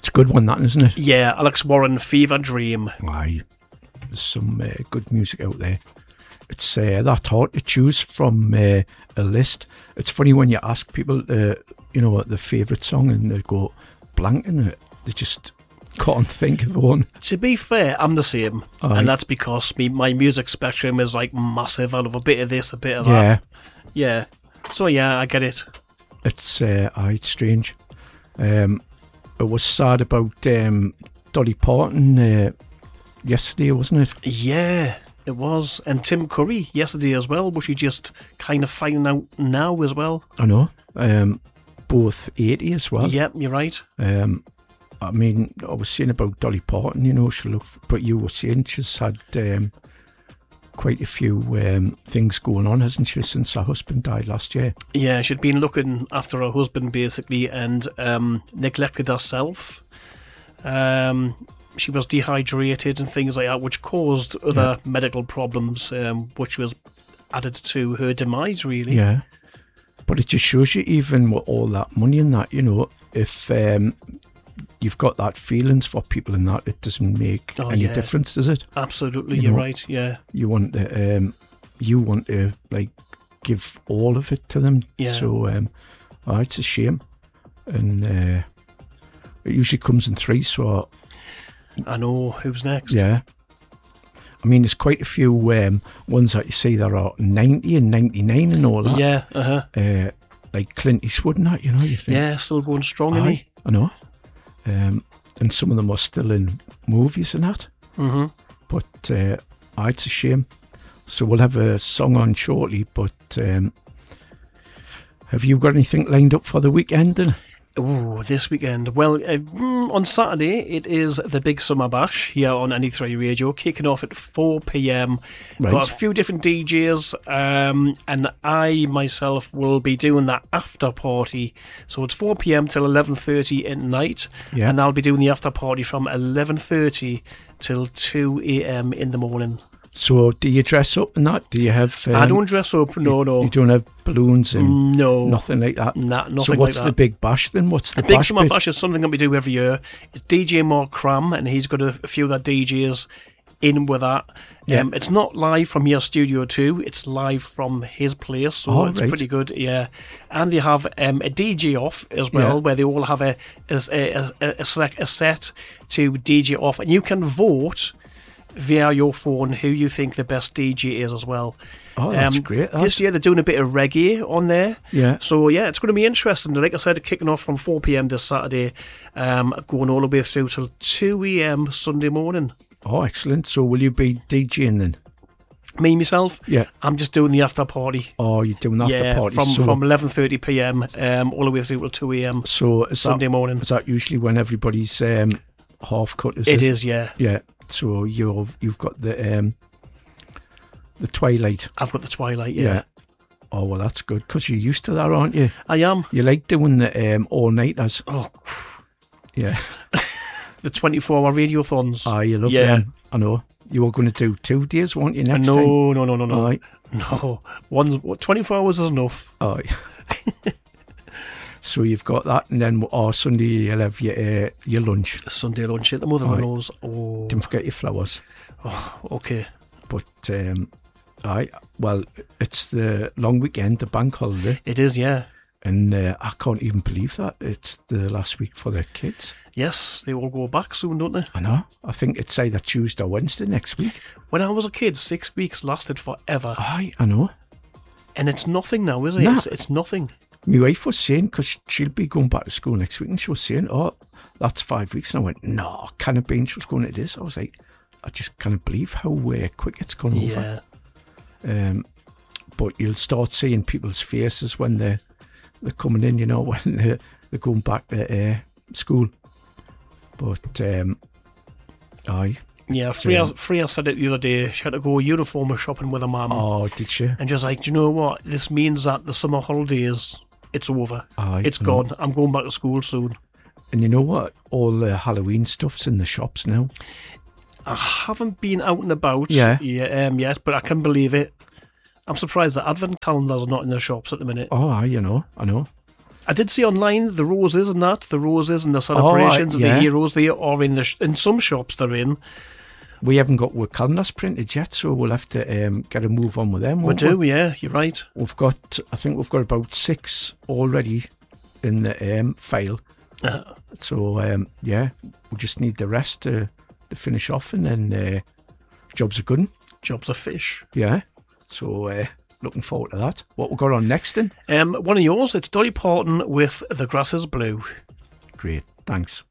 It's a good one, that, isn't it? Yeah, Alex Warren, Fever Dream. Aye. There's some good music out there. It's that hard to choose from a list. It's funny when you ask people, what their favourite song, and they go blank, and they just can't think of one. To be fair, I'm the same. Aye. And that's because my music spectrum is like massive. I love a bit of this, a bit of that. Yeah. So yeah, I get it. It's strange. It was sad about Dolly Parton yesterday, wasn't it? Yeah, it was. And Tim Curry yesterday as well, which we just kind of finding out now as well. I know. Both 80 as well. Yep, you're right. I mean, I was saying about Dolly Parton, but you were saying she's had quite a few things going on, hasn't she, since her husband died last year? Yeah, she'd been looking after her husband basically, and neglected herself. She was dehydrated and things like that, which caused other medical problems, which was added to her demise, really. Yeah. But it just shows you, even with all that money and that, if you've got that feelings for people and that, it doesn't make any difference, does it? Absolutely, you're right, yeah. You want to like give all of it to them. Yeah. So it's a shame. And it usually comes in threes, so I know. Who's next? Yeah. I mean, there's quite a few ones that you see that are 90 and 99 and all that. Yeah, like Clint Eastwood and that, you think. Yeah, still going strong, isn't he? I know. And some of them are still in movies and that. Mm-hmm. But it's a shame. So we'll have a song on shortly, but have you got anything lined up for the weekend then? Oh, this weekend. Well, on Saturday, it is the Big Summer Bash here on NE3 Radio, kicking off at 4 p.m. Right. Got a few different DJs, and I myself will be doing that after party. So it's 4 p.m. till 11:30 at night, and I'll be doing the after party from 11:30 till 2 a.m. in the morning. So do you dress up and that? Do you have... I don't dress up, no. You don't have balloons and nothing like that? Nothing like that. So what's the Big Bash then? What's the Big Summer Bash is something that we do every year. It's DJ Mark Cram, and he's got a few of the DJs in with that. Yeah. It's not live from your Studio 2, it's live from his place, so it's pretty good, yeah. And they have a DJ off as well, where they all have a set to DJ off, and you can vote via your phone who you think the best DJ is as well. Oh, that's great. This year they're doing a bit of reggae on there. Yeah. So, it's going to be interesting. Like I said, kicking off from 4 p.m. this Saturday, going all the way through till 2 a.m. Sunday morning. Oh, excellent. So will you be DJing then? Me, myself? Yeah. I'm just doing the after party. Oh, you're doing the after party? From 11:30 p.m. All the way through till 2 a.m. So Sunday morning. Is that usually when everybody's half cut? It is, yeah. Yeah. So you've got the Twilight. I've got the Twilight, yeah. Oh, well, that's good, because you're used to that, aren't you? I am. You like doing the all-nighters. Oh, yeah. The 24-hour radiothons. Ah, you love them. I know. You were going to do 2 days, weren't you, next time? No. Aye. No. 24 hours is enough. Oh. So you've got that, and then Sunday you'll have your lunch. Sunday lunch at the mother-in-law's. Oh. Don't forget your flowers. Oh, okay. But, well, it's the long weekend, the bank holiday. It is, yeah. And I can't even believe that it's the last week for the kids. Yes, they all go back soon, don't they? I know. I think it's either Tuesday or Wednesday next week. When I was a kid, 6 weeks lasted forever. Aye, I know. And it's nothing now, is it? Nah. It's nothing. My wife was saying, because she'll be going back to school next week, and she was saying, oh, that's 5 weeks. And I went, no, can it be? And she was going, it is. I was like, I just can't believe how quick it's gone over. But you'll start seeing people's faces when they're coming in, when they're going back to school. But, aye. Yeah, Freya said it the other day. She had to go uniform shopping with her mum. Oh, did she? And she was like, do you know what? This means that the summer holidays, it's over. Aye, it's gone. I'm going back to school soon. And you know what? All the Halloween stuff's in the shops now. I haven't been out and about yet, but I can believe it. I'm surprised that advent calendars are not in the shops at the minute. Oh, I know. I did see online the roses and the celebrations and the heroes. They are in some shops. They're in. We haven't got our calendars printed yet, so we'll have to get a move on with them. Yeah, you're right. I think we've got about 6 already in the file. So we just need the rest to finish off, and then job's a good one. Job's a fish. Yeah. So looking forward to that. What we got on next then? One of yours. It's Dolly Parton with "The Grass Is Blue." Great. Thanks.